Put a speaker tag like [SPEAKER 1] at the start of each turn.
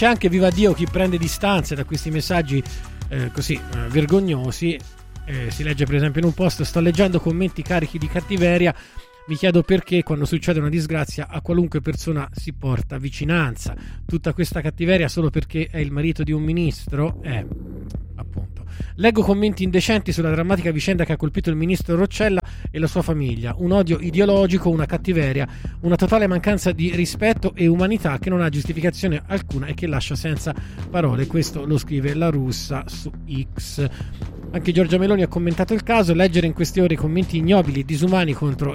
[SPEAKER 1] c'è anche, viva Dio, chi prende distanze da questi messaggi così vergognosi. Si legge per esempio in un post: sto leggendo commenti carichi di cattiveria, mi chiedo perché quando succede una disgrazia a qualunque persona si porta vicinanza. Tutta questa cattiveria solo perché è il marito di un ministro? Appunto. Leggo commenti indecenti sulla drammatica vicenda che ha colpito il ministro Roccella e la sua famiglia. Un odio ideologico, una cattiveria, una totale mancanza di rispetto e umanità che non ha giustificazione alcuna e che lascia senza parole. Questo lo scrive La Russa su X. Anche Giorgia Meloni ha commentato il caso. Leggere in queste ore commenti ignobili e disumani contro